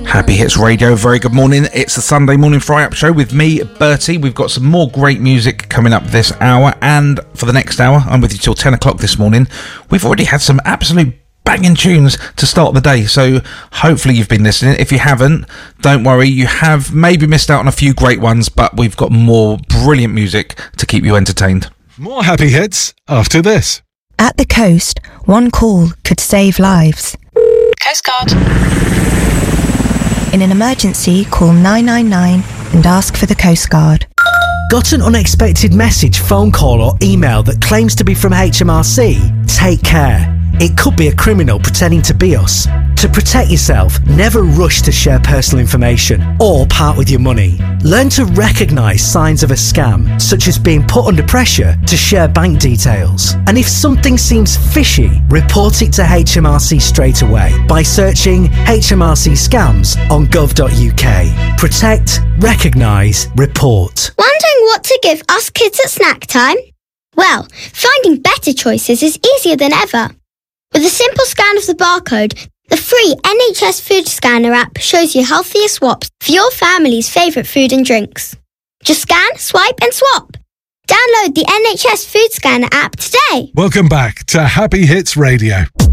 Happy Hits Radio, very good morning. It's the Sunday morning fry-up show with me, Bertie. We've got some more great music coming up this hour, and for the next hour, I'm with you till 10 o'clock this morning. We've already had some absolute banging tunes to start the day, so hopefully you've been listening. If you haven't, don't worry, you have maybe missed out on a few great ones, but we've got more brilliant music to keep you entertained. More Happy Hits after this. At the coast, one call could save lives. Coast Guard. In an emergency, call 999 and ask for the Coast Guard. Got an unexpected message, phone call or email that claims to be from HMRC? Take care. It could be a criminal pretending to be us. To protect yourself, never rush to share personal information or part with your money. Learn to recognise signs of a scam, such as being put under pressure to share bank details. And if something seems fishy, report it to HMRC straight away by searching HMRC scams on gov.uk. Protect, recognise, report. Wondering what to give us kids at snack time? Well, finding better choices is easier than ever. With a simple scan of the barcode, the free NHS Food Scanner app shows you healthier swaps for your family's favourite food and drinks. Just scan, swipe and swap. Download the NHS Food Scanner app today. Welcome back to Happy Hits Radio.